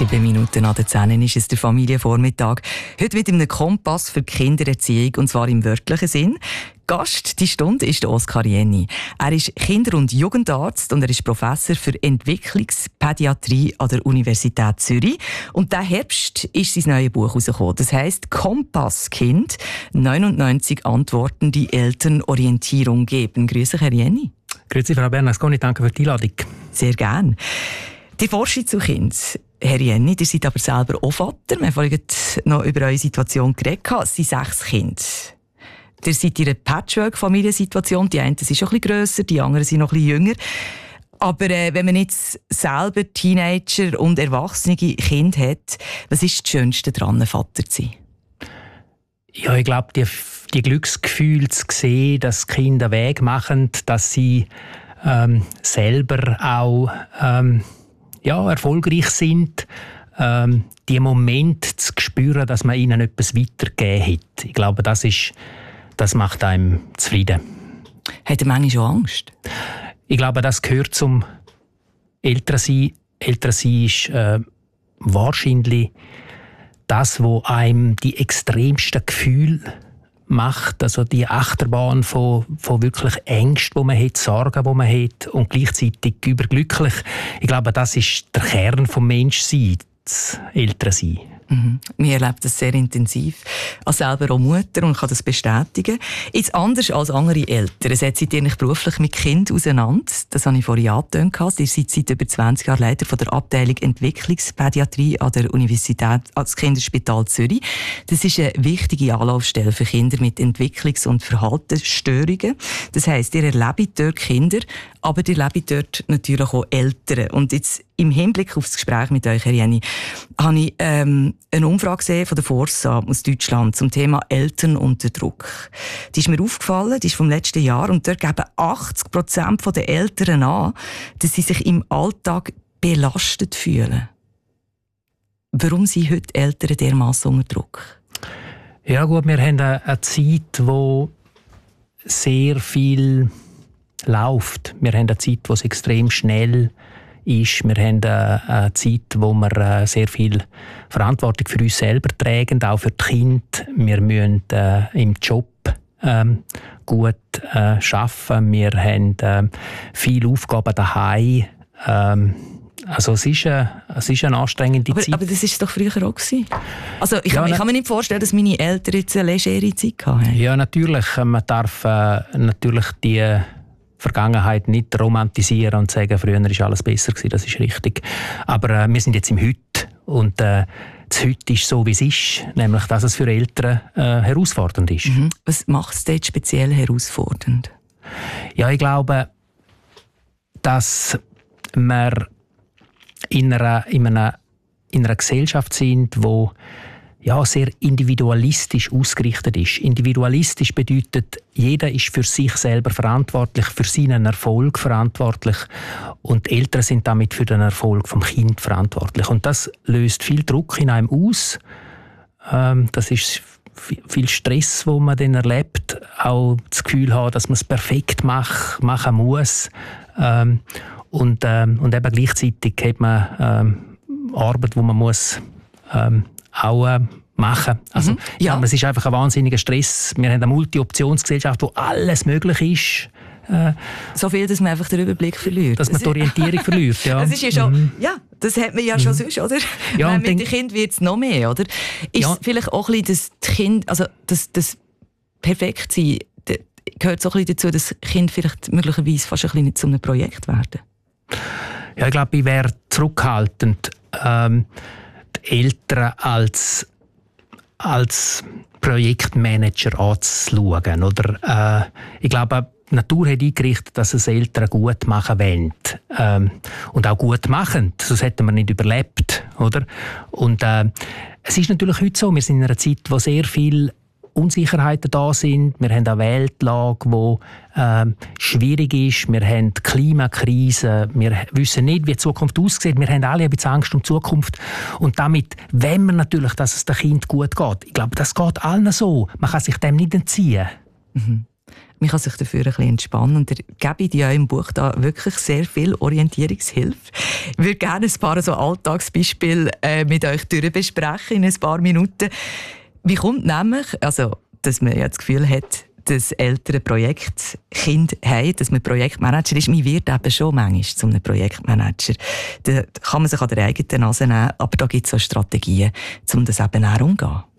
7 Minuten nach der 10 ist es der Familienvormittag. Heute mit einem Kompass für Kindererziehung, und zwar im wörtlichen Sinn. Gast die Stunde ist Oskar Jenny. Er ist Kinder- und Jugendarzt und er ist Professor für Entwicklungspädiatrie an der Universität Zürich. Und diesen Herbst ist sein neues Buch herausgekommen. Das heisst «Kompasskind. 99 Antworten, die Eltern Orientierung geben». Grüße, Herr Jenny. Grüezi, Frau Bernasconi, danke für die Einladung. Sehr gerne. Die Forschung zu Kindern. Herr Jenny, ihr seid aber selber auch Vater. Wir haben vorhin noch über eure Situation geredet. Es sind 6 Kinder. Ihr seid in einer Patchwork-Familiensituation. Die einen sind schon ein bisschen grösser, die anderen sind noch ein bisschen jünger. Aber wenn man jetzt selber Teenager und erwachsene Kinder hat, was ist das Schönste daran, Vater zu sein? Ja, ich glaube, die Glücksgefühle zu sehen, dass die Kinder einen Weg machen, dass sie selber auch erfolgreich sind, die Momente zu spüren, dass man ihnen etwas weitergegeben hat. Ich glaube, das macht einem zufrieden. Hat er manchmal schon Angst? Ich glaube, das gehört zum Elternsein. Elternsein ist wahrscheinlich das, was einem die extremsten Gefühle macht, also die Achterbahn von wirklich Ängsten, die man hat, Sorgen, die man hat und gleichzeitig überglücklich. Ich glaube, das ist der Kern des Menschseins, das Elternsein. Wir erleben das sehr intensiv. Ich selber auch Mutter und kann das bestätigen. Jetzt anders als andere Eltern. Setzt ihr euch beruflich mit Kindern auseinander? Das habe ich vorhin angetönt. Ihr seid seit über 20 Jahren Leiter von der Abteilung Entwicklungspädiatrie an der Universität, als Kinderspital Zürich. Das ist eine wichtige Anlaufstelle für Kinder mit Entwicklungs- und Verhaltensstörungen. Das heisst, ihr erlebt dort Kinder, aber ihr erlebt dort natürlich auch Eltern. Und jetzt im Hinblick auf das Gespräch mit euch, Herr Jenny, habe ich eine Umfrage gesehen von der Forsa aus Deutschland zum Thema Eltern unter Druck. Die ist mir aufgefallen, die ist vom letzten Jahr, und dort geben 80% der Eltern an, dass sie sich im Alltag belastet fühlen. Warum sind heute Eltern dermassen unter Druck? Ja gut, wir haben eine Zeit, wo sehr viel läuft. Wir haben eine Zeit, wo es extrem schnell ist. Wir haben eine Zeit, wo wir sehr viel Verantwortung für uns selber tragen, auch für die Kinder. Wir müssen im Job gut arbeiten. Wir haben viele Aufgaben daheim. Also es ist eine anstrengende Zeit. Aber das war es doch früher auch. Also ich kann mir nicht vorstellen, dass meine Eltern jetzt eine legere Zeit hatten. Ja, natürlich. Man darf natürlich die Vergangenheit nicht romantisieren und sagen, früher war alles besser gewesen, das ist richtig. Aber wir sind jetzt im Heute und das Heute ist so, wie es ist, nämlich, dass es für Eltern herausfordernd ist. Was macht es dort speziell herausfordernd? Ja, ich glaube, dass wir in einer Gesellschaft sind, die sehr individualistisch ausgerichtet ist. Individualistisch bedeutet, jeder ist für sich selber verantwortlich, für seinen Erfolg verantwortlich und die Eltern sind damit für den Erfolg vom Kind verantwortlich. Und das löst viel Druck in einem aus. Das ist viel Stress, wo man dann erlebt, auch das Gefühl haben, dass man es perfekt machen muss. Und eben gleichzeitig hat man Arbeit, die man muss auch machen. Also, es ist einfach ein wahnsinniger Stress. Wir haben eine Multi-Optionsgesellschaft, wo alles möglich ist. So viel, dass man einfach den Überblick verliert. Dass man die Orientierung verliert, ja. Das ist ja schon, das hat man ja schon sonst, oder? Ja, mit dem Kind wird es noch mehr, oder? Ist vielleicht auch ein bisschen das Kind, also das Perfektsein, gehört so ein bisschen dazu, dass Kinder vielleicht möglicherweise fast ein bisschen zu einem Projekt werden? Ja, ich glaube, ich wäre zurückhaltend, die Eltern als Projektmanager anzuschauen. Oder, ich glaube, die Natur hat eingerichtet, dass es Eltern gut machen wollen. Und auch gut machen, sonst hätten wir nicht überlebt. Oder? Und es ist natürlich heute so, wir sind in einer Zeit, wo sehr viel Unsicherheiten da sind. Wir haben eine Weltlage, die schwierig ist. Wir haben die Klimakrise. Wir wissen nicht, wie die Zukunft aussieht. Wir haben alle ein bisschen Angst um die Zukunft. Und damit wollen wir natürlich, dass es dem Kind gut geht. Ich glaube, das geht allen so. Man kann sich dem nicht entziehen. man kann sich dafür ein bisschen entspannen. Und ihr gebt ja im Buch da wirklich sehr viel Orientierungshilfe. Ich würde gerne ein paar so Alltagsbeispiele mit euch durchbesprechen in ein paar Minuten. Wie kommt nämlich, also, dass man ja das Gefühl hat, dass Eltern Projektkind haben, dass man Projektmanager ist. Man wird eben schon manchmal zu einem Projektmanager. Da kann man sich an der eigenen Nase nehmen, aber da gibt es auch Strategien, um das eben auch umzugehen.